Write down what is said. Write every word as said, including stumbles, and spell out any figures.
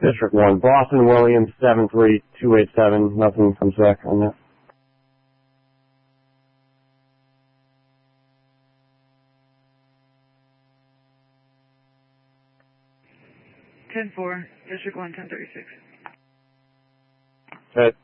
District one, Boston Williams, seven three two eight seven. Nothing comes back on that. ten four, District one, ten thirty-six. Okay.